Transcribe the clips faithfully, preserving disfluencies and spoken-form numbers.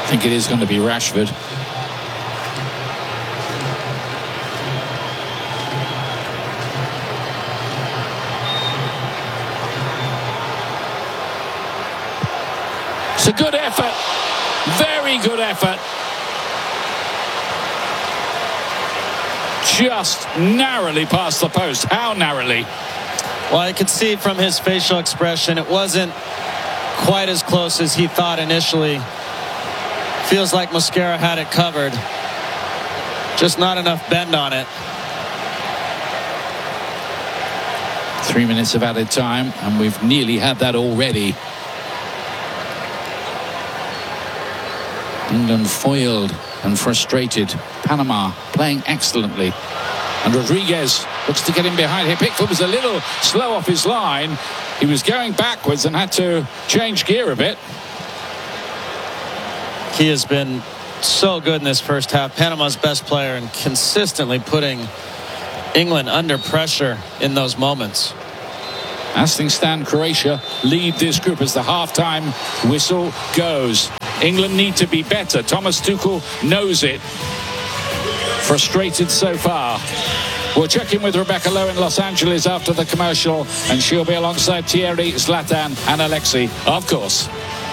think it is going to be Rashford. It's a good effort. Very good effort. Just narrowly past the post. How narrowly? Well, I could see from his facial expression, it wasn't quite as close as he thought initially. Feels like Mosquera had it covered. Just not enough bend on it. Three minutes of added time, and we've nearly had that already. England foiled and frustrated. Panama playing excellently. And Rodriguez looks to get him behind here. Pickford was a little slow off his line. He was going backwards and had to change gear a bit. He has been so good in this first half. Panama's best player and consistently putting England under pressure in those moments. As things stand, Croatia lead this group as the halftime whistle goes. England need to be better. Thomas Tuchel knows it. Frustrated so far. We'll check in with Rebecca Lowe in Los Angeles after the commercial, and she'll be alongside Thierry, Zlatan and Alexi, of course.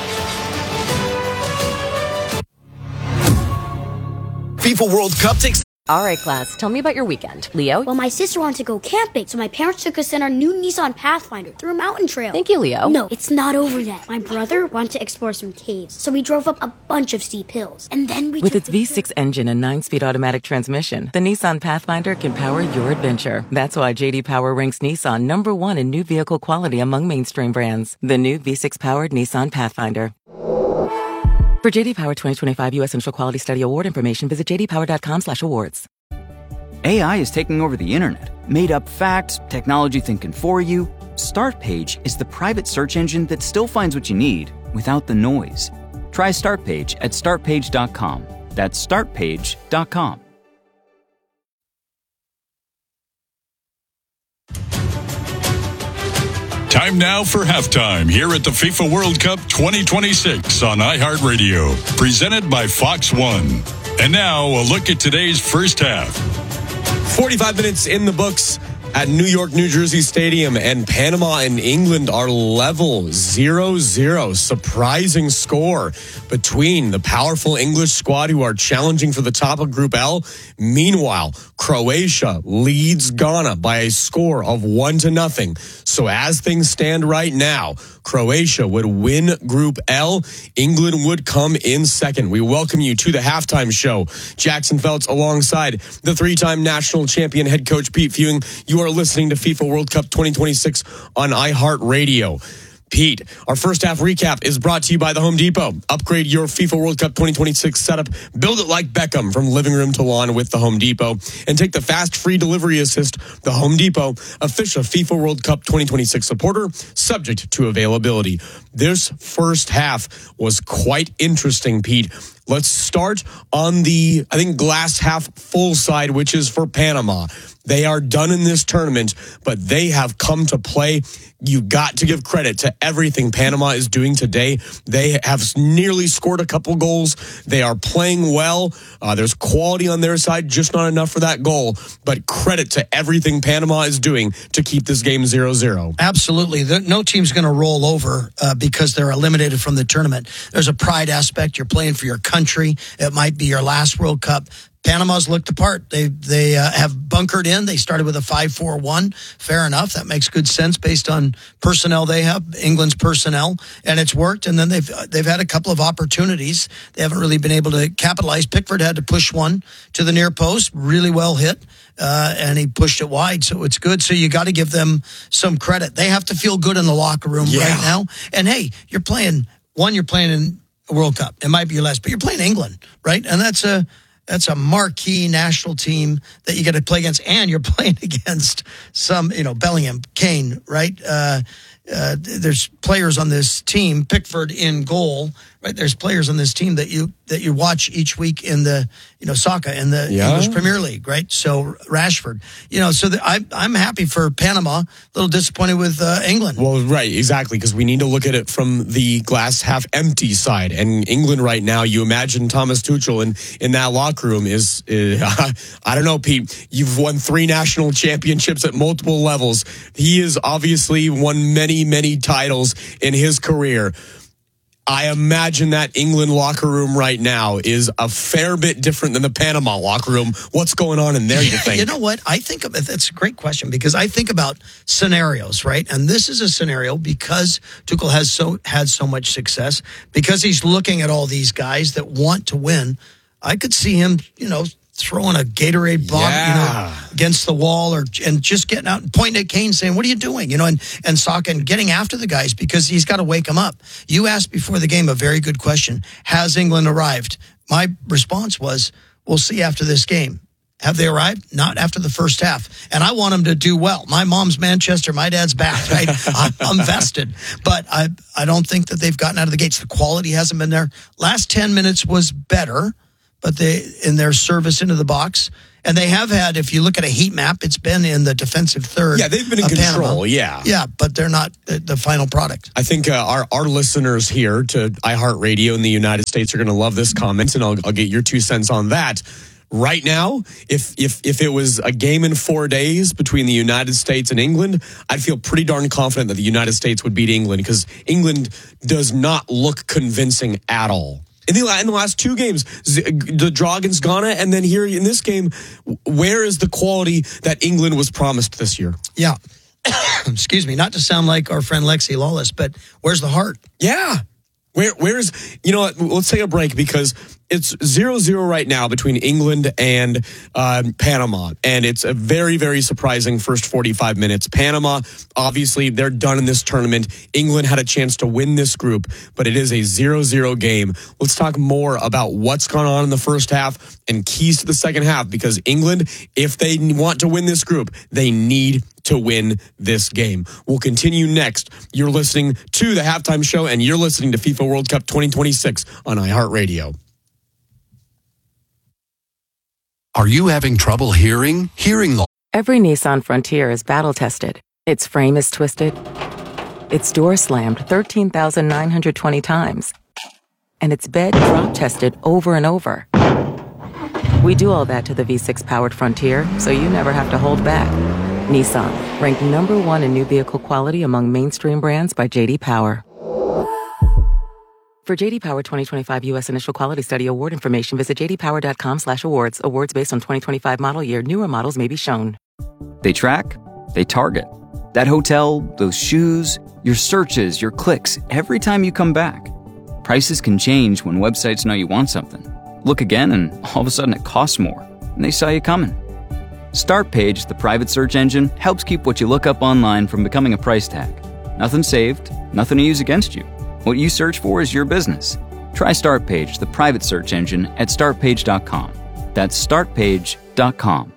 FIFA World Cup takes... All right, class, tell me about your weekend. Leo? Well, my sister wanted to go camping, so my parents took us in our new Nissan Pathfinder through a mountain trail. Thank you, Leo. No, it's not over yet. My brother wanted to explore some caves, so we drove up a bunch of steep hills. And then we With took its V six engine and nine-speed automatic transmission, the Nissan Pathfinder can power your adventure. That's why J D Power ranks Nissan number one in new vehicle quality among mainstream brands. The new V six-powered Nissan Pathfinder. For J D Power twenty twenty-five U S Central Quality Study Award information, visit j d power dot com slash awards. A I is taking over the internet. Made up facts, technology thinking for you. Startpage is the private search engine that still finds what you need without the noise. Try Startpage at start page dot com. That's start page dot com. Time now for halftime here at the FIFA World Cup twenty twenty-six on iHeartRadio, presented by Fox One. And now a look at today's first half. forty-five minutes in the books at New York, New Jersey Stadium, and Panama and England are level zero zero. Surprising score between the powerful English squad who are challenging for the top of Group L. Meanwhile, Croatia leads Ghana by a score of one to nothing. So as things stand right now, Croatia would win Group L. England would come in second. We welcome you to the halftime show. Jackson Feltz alongside the three-time national champion head coach Pete Fewing. You are listening to FIFA World Cup twenty twenty-six on iHeartRadio. Pete, our first half recap is brought to you by the Home Depot. Upgrade your FIFA World Cup twenty twenty-six setup. Build it like Beckham from living room to lawn with the Home Depot. And take the fast free delivery assist. The Home Depot, official FIFA World Cup twenty twenty-six supporter, subject to availability. This first half was quite interesting, Pete. Let's start on the, I think, glass half full side, which is for Panama. They are done in this tournament, but they have come to play. You got to give credit to everything Panama is doing today. They have nearly scored a couple goals. They are playing well. Uh, there's quality on their side, just not enough for that goal. But credit to everything Panama is doing to keep this game zero zero. Absolutely. No team's going to roll over uh, because they're eliminated from the tournament. There's a pride aspect. You're playing for your country. It might be your last World Cup. Panama's looked the part. They they uh, have bunkered in. They started with a five four one. Fair enough. That makes good sense based on personnel they have, England's personnel, and it's worked. And then they've they've had a couple of opportunities. They haven't really been able to capitalize. Pickford had to push one to the near post, really well hit, uh, and he pushed it wide, so it's good. So you got to give them some credit. They have to feel good in the locker room yeah. right now. And hey, you're playing, one, you're playing in a World Cup. It might be your last, but you're playing England, right? And that's a That's a marquee national team that you got to play against, and you're playing against some, you know, Bellingham, Kane, right? Uh, uh, there's players on this team, Pickford in goal, right? There's players on this team that you that you watch each week in the, you know, soccer in the Yeah. English Premier League, right? So Rashford, you know, so the, I, I'm happy for Panama. A little disappointed with uh, England. Well, right, exactly, because we need to look at it from the glass half empty side. And England right now, you imagine Thomas Tuchel in, in that locker room is, uh, I don't know, Pete, you've won three national championships at multiple levels. He has obviously won many, many titles in his career. I imagine that England locker room right now is a fair bit different than the Panama locker room. What's going on in there, you think? You know what? I think of, that's a great question because I think about scenarios, right? And this is a scenario because Tuchel has so had so much success, because he's looking at all these guys that want to win. I could see him, you know, throwing a Gatorade bomb, Yeah. you know, against the wall, or and just getting out and pointing at Kane saying, "What are you doing?" You know, and and Saka and getting after the guys because he's got to wake them up. You asked before the game a very good question: has England arrived? My response was, "We'll see after this game." Have they arrived? Not after the first half. And I want them to do well. My mom's Manchester, my dad's Bath, right? I'm, I'm vested. But I I don't think that they've gotten out of the gates. The quality hasn't been there. Last ten minutes was better, but they in their service into the box. And they have had, if you look at a heat map, it's been in the defensive third. Yeah, they've been in of control, Panama. yeah. Yeah, but they're not the, the final product. I think uh, our, our listeners here to iHeartRadio in the United States are going to love this comment, and I'll, I'll get your two cents on that. Right now, if if if it was a game in four days between the United States and England, I'd feel pretty darn confident that the United States would beat England, because England does not look convincing at all. In the, in the last two games, the draw against Ghana, and then here in this game, where is the quality that England was promised this year? Yeah. Excuse me, not to sound like our friend Lexi Lawless, but where's the heart? Yeah. Where, where's, you know what, let's take a break, because it's zero zero right now between England and uh, Panama, and it's a very, very surprising first forty-five minutes. Panama, obviously, they're done in this tournament. England had a chance to win this group, but it is a zero zero game. Let's talk more about what's gone on in the first half and keys to the second half, because England, if they want to win this group, they need to win this game. We'll continue next. You're listening to the Halftime Show, and you're listening to FIFA World Cup twenty twenty-six on iHeartRadio. Are you having trouble hearing? Hearing loss. Every Nissan Frontier is battle-tested. Its frame is twisted. Its door slammed thirteen thousand nine hundred twenty times. And its bed drop-tested over and over. We do all that to the V six powered Frontier, so you never have to hold back. Nissan, ranked number one in new vehicle quality among mainstream brands by J D Power. For J D Power twenty twenty-five U S Initial Quality Study Award information, visit j d power dot com slash awards. Awards based on twenty twenty-five model year. Newer models may be shown. They track, they target. That hotel, those shoes, your searches, your clicks, every time you come back. Prices can change when websites know you want something. Look again and all of a sudden it costs more, and they saw you coming. Startpage, the private search engine, helps keep what you look up online from becoming a price tag. Nothing saved, nothing to use against you. What you search for is your business. Try Startpage, the private search engine, at start page dot com. That's start page dot com.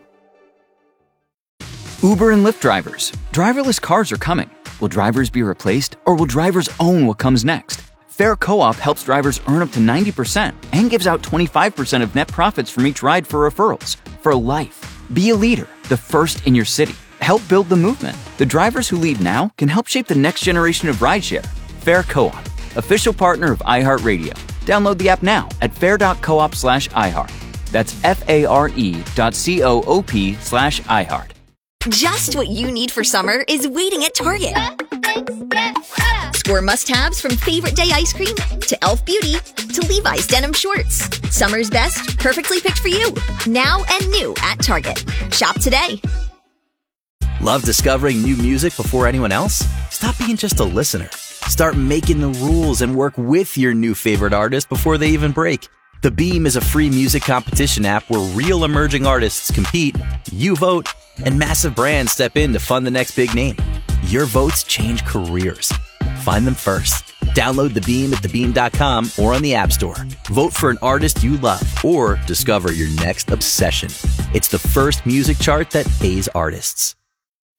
Uber and Lyft drivers. Driverless cars are coming. Will drivers be replaced, or will drivers own what comes next? Fair Co-op helps drivers earn up to ninety percent and gives out twenty-five percent of net profits from each ride for referrals. For life. Be a leader, the first in your city. Help build the movement. The drivers who lead now can help shape the next generation of rideshare. Fair Co-op, official partner of iHeartRadio. Download the app now at fair dot coop slash iHeart. That's F-A-R-E dot C-O-O-P slash iHeart. Just what you need for summer is waiting at Target. Score must-haves from favorite day ice cream to e l f Beauty to Levi's denim shorts. Summer's best, perfectly picked for you. Now and new at Target. Shop today. Love discovering new music before anyone else? Stop being just a listener. Start making the rules and work with your new favorite artist before they even break. The Beam is a free music competition app where real emerging artists compete, you vote, and massive brands step in to fund the next big name. Your votes change careers. Find them first. Download The Beam at the beam dot com or on the App Store. Vote for an artist you love or discover your next obsession. It's the first music chart that pays artists.